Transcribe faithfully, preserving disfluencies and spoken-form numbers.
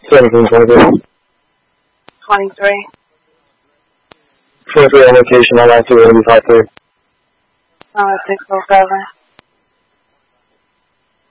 seventeen twenty-three. twenty-three. twenty-three on location, nine nine two eight five three. Uh, six oh seven.